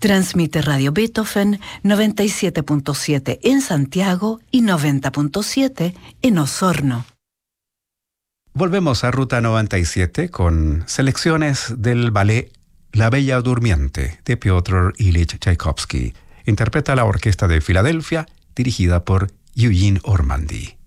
Transmite Radio Beethoven 97.7 en Santiago y 90.7 en Osorno. Volvemos a Ruta 97 con selecciones del ballet La Bella Durmiente de Piotr Ilich Tchaikovsky. Interpreta la Orquesta de Filadelfia, dirigida por Eugene Ormandy.